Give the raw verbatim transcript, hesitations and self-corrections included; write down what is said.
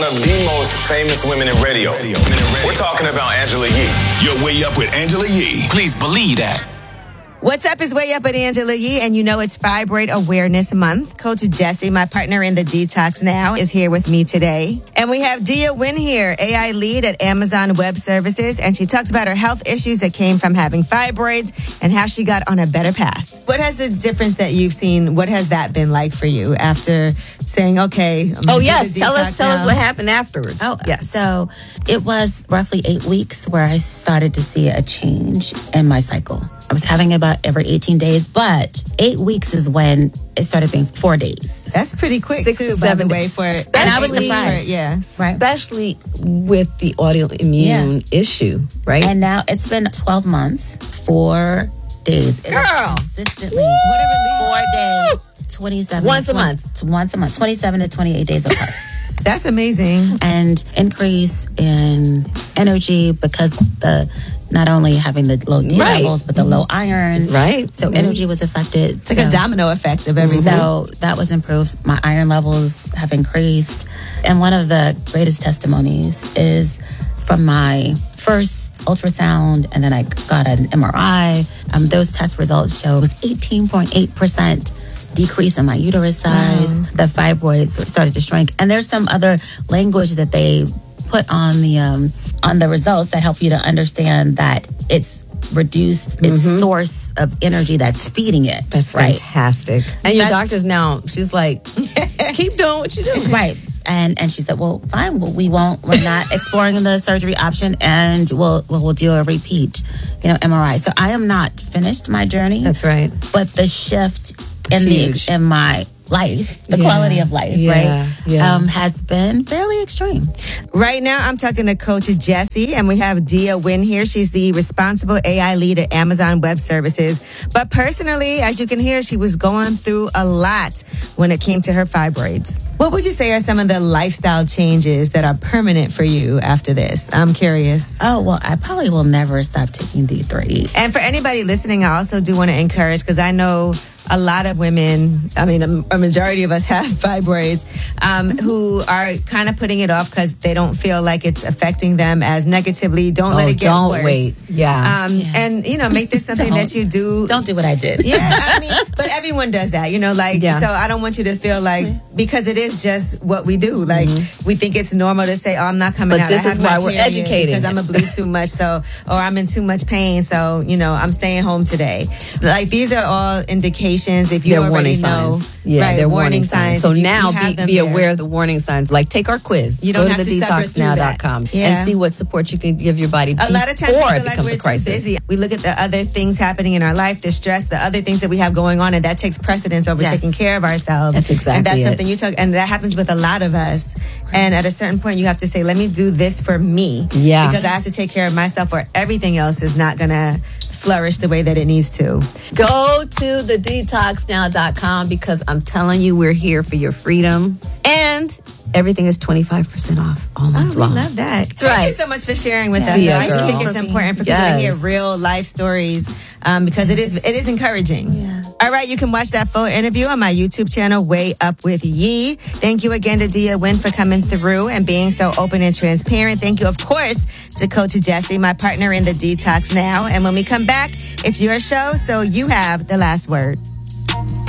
One of the most famous women in radio. We're talking about Angela Yee. You're Way Up with Angela Yee. Please believe that. What's up is Way Up with Angela Yee, and you know it's Fibroid Awareness Month. Coach Jessie, my partner in the Detox Now, is here with me today. And we have Dia Wynn here, A I lead at Amazon Web Services, and she talks about her health issues that came from having fibroids and how she got on a better path. What has the difference that you've seen, what has that been like for you after saying, okay, I'm Oh, do yes. the Tell detox us, tell now? us what happened afterwards. Oh, yes. So it was roughly eight weeks where I started to see a change in my cycle. I was having about every eighteen days, but eight weeks is when it started being four days. That's pretty quick, Six too, to by seven the way, days. for And I was Especially- surprised. Yeah. Right. Especially with the autoimmune issue, right? And now it's been twelve months, four days. It was Girl. consistently What a relief. four days, twenty-seven. Once a twenty month. Once a month, twenty-seven to twenty-eight days apart. That's amazing. And increase in energy because the not only having the low D Right. levels, but the low iron. Right. So energy was affected. It's like a domino effect of everything. So that was improved. My iron levels have increased. And one of the greatest testimonies is from my first ultrasound, and then I got an M R I. Um, those test results show it was eighteen point eight percent decrease in my uterus size. Wow. The fibroids started to shrink. And there's some other language that they put on the um, on the results that help you to understand that it's reduced its source of energy that's feeding it. That's right. fantastic. And your That- doctor's now, she's like, keep doing what you do. Right. And and she said, well, fine, well, we won't, we're not exploring the surgery option, and we'll, we'll, we'll do a repeat, you know, M R I. So I am not finished my journey. That's right. But the shift in Huge. the in my life, the Yeah. quality of life, Yeah. right, Yeah. um, has been fairly extreme. Right now, I'm talking to Coach Jessie, and we have Dia Wynn here. She's the responsible A I lead at Amazon Web Services. But personally, as you can hear, she was going through a lot when it came to her fibroids. What would you say are some of the lifestyle changes that are permanent for you after this? I'm curious. Oh, well, I probably will never stop taking D three. And for anybody listening, I also do want to encourage, because I know a lot of women, I mean, a, a majority of us have fibroids, um, who are kind of putting it off because they don't feel like it's affecting them as negatively. Don't let Oh, it get don't worse. wait. Yeah. Um, And, you know, make this something Don't. that you do. Don't do what I did. Yeah, I mean, but everyone does that, you know, like, Yeah. so I don't want you to feel like, because it is just what we do. Like, we think it's normal to say, oh, I'm not coming But out. this I is have my why we're period educating because I'm it. a bleed too much, so, or I'm in too much pain, so, you know, I'm staying home today. Like, these are all indications. If you They're already warning know, signs. Yeah, right, they're warning signs. So if you- now you have be, them be there. aware of the warning signs. Like take our quiz. You don't Go have to to the suffer detox through now that. dot com Yeah. and see what support you can give your body A lot of times we before feel it like becomes we're a crisis. too busy. We look at the other things happening in our life, the stress, the other things that we have going on, and that takes precedence over Yes. taking care of ourselves. That's exactly And that's it. something you talk, and that happens with a lot of us. And at a certain point, you have to say, let me do this for me. Yeah. Because I have to take care of myself, or everything else is not going to flourish the way that it needs to. Go to the detox now dot com because I'm telling you, we're here for your freedom. And everything is twenty-five percent off all Oh, month we long. love that. Thank Right. you so much for sharing with us. Yeah, I do girl. think it's important for people to hear Yes. real life stories, um, because it is it is encouraging. Yeah. All right, you can watch that full interview on my YouTube channel, Way Up with Yee. Thank you again to Dia Wynn for coming through and being so open and transparent. Thank you, of course, to Coach Jessie, my partner in the Detox Now. And when we come back, it's your show, so you have the last word.